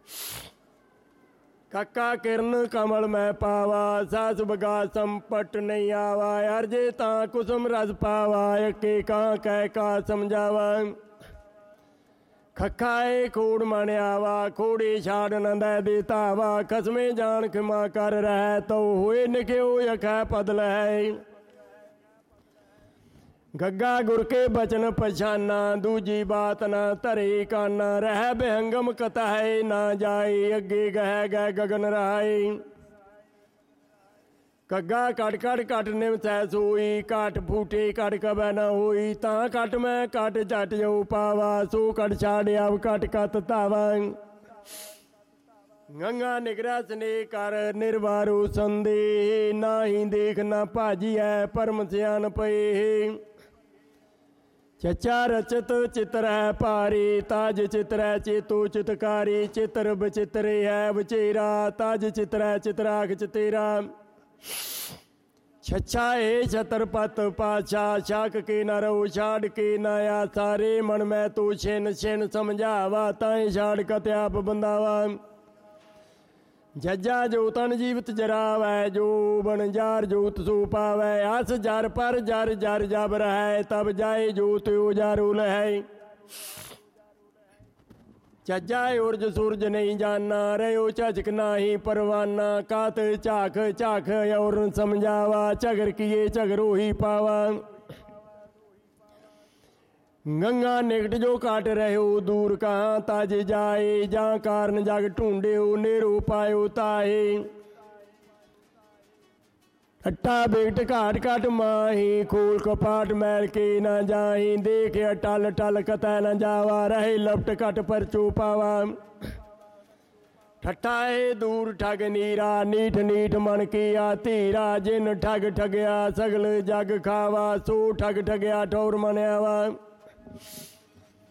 काका किरण कमल मैं पावा सास बगा संपट नहीं आवा अर्जे ता कुसुम रस पावा एके कां कह का समझावा खखाए खोड़ मन आवा खोड़ी छाड़ न दै देतावा खसमे जान खिमा कर रह तो हुए निख्यो यखै पदल है गग्गा गुर के बचन पछाना दूजी बात न धरे काना रह बेहंगम कथा है ना जाए अगे गह गह गगन रहाए कग्गा कट कट कट निम सै सोई काट फूटे कट कबै न होई ता कट मैं कट झट जो पावा सो कट छाड़ अब कट कत धावा गंगा निगरा स्ने कर निर्वारो संदेह ना ही देख ना भाजी है परम सियान पे चचा रचत चित्र है पारी ताज चित्र है चेतो चितकारी चित्र बचित्रे है बचेरा ताज चित्र है चित्राख चितेरा छछा है छत्रपत पाछा शाक के न रहो छाड़ के नाया सारे मन में तो छिन छिन समझावा ताए छाड़ कत्याप बंदावा जज्जा जो तन जीवित जरावै जो बन जार जोत सो पावै आस जार पर जार जार जब है तब जाए जो त्यो जारो लहै चज्जा उर्ज सूरज नहीं जाना रहो झचक नाही परवाना कात झाख झाख और समझावा झगर किए झगरो ही पावा गंगा निकट जो काट रहो दूर कहाँ ताजे जाए जहाँ कारण जग ढूंढे नेरो पायो ताए अट्टा बेट घाट घाट माही खोल कपाट मैल के न जाही देख टल टल कतै न जावा रहे लपट कट पर चोपावा ठठाए दूर ठग नीरा नीठ नीठ मन किया धीरा जिन ठग ठगया सगल जग खावा सो ठग ठगया ठौर मनयावा